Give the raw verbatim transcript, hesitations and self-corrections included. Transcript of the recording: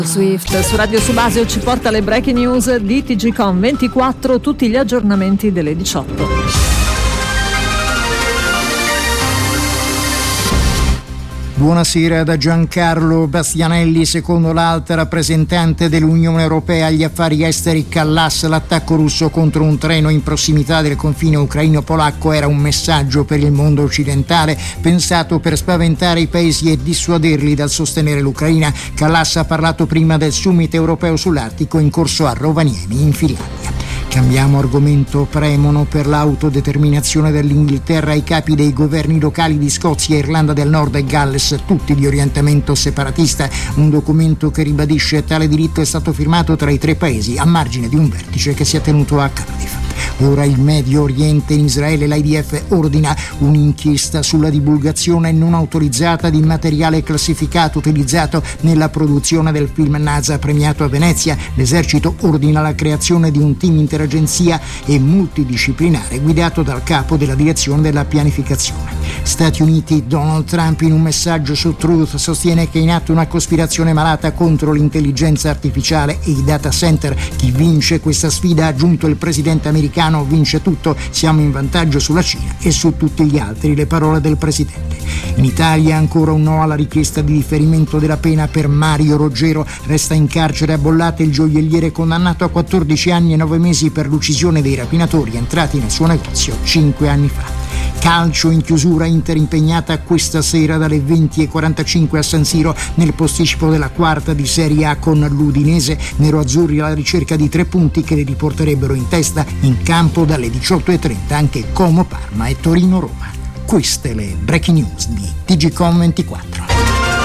Swift su Radio Subasio ci porta le breaking news di T G Com ventiquattro, tutti gli aggiornamenti delle diciotto. Buonasera da Giancarlo Bastianelli. Secondo l'alta rappresentante dell'Unione Europea agli affari esteri Kallas, l'attacco russo contro un treno in prossimità del confine ucraino-polacco era un messaggio per il mondo occidentale pensato per spaventare i paesi e dissuaderli dal sostenere l'Ucraina. Kallas ha parlato prima del summit europeo sull'Artico in corso a Rovaniemi in Finlandia. Cambiamo argomento. Premono per l'autodeterminazione dell'Inghilterra i capi dei governi locali di Scozia, Irlanda del Nord e Galles, tutti di orientamento separatista. Un documento che ribadisce tale diritto è stato firmato tra i tre paesi a margine di un vertice che si è tenuto a Cardiff. Ora il Medio Oriente. In Israele l'I D F ordina un'inchiesta sulla divulgazione non autorizzata di materiale classificato utilizzato nella produzione del film NASA premiato a Venezia. L'esercito ordina la creazione di un team interagenzia e multidisciplinare guidato dal capo della direzione della pianificazione. Stati Uniti. Donald Trump in un messaggio su Truth sostiene che è in atto una cospirazione malata contro l'intelligenza artificiale e i data center. Chi vince questa sfida, ha aggiunto il presidente americano, vince tutto, siamo in vantaggio sulla Cina e su tutti gli altri, le parole del presidente. In Italia ancora un no alla richiesta di differimento della pena per Mario Roggero, resta in carcere a Bollate il gioielliere condannato a quattordici anni e nove mesi per l'uccisione dei rapinatori entrati nel suo negozio cinque anni fa. Calcio in chiusura, Inter impegnata questa sera dalle venti e quarantacinque a San Siro nel posticipo della quarta di Serie A con l'Udinese. Neroazzurri alla ricerca di tre punti che li riporterebbero in testa. In campo dalle diciotto e trenta anche Como Parma e Torino Roma. Queste le breaking news di T G Com ventiquattro.